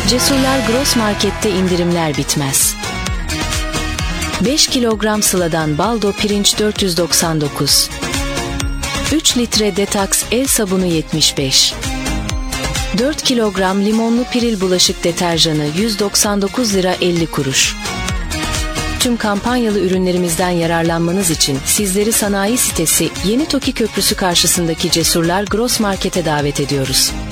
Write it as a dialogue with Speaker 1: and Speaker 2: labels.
Speaker 1: Cesurlar Gross Market'te indirimler bitmez. 5 kilogram Sıla'dan baldo pirinç 499. 3 litre Detox el sabunu 75. 4 kilogram limonlu Piril bulaşık deterjanı 199 lira 50 kuruş. Tüm kampanyalı ürünlerimizden yararlanmanız için sizleri sanayi sitesi Yeni Toki Köprüsü karşısındaki Cesurlar Gross Market'e davet ediyoruz.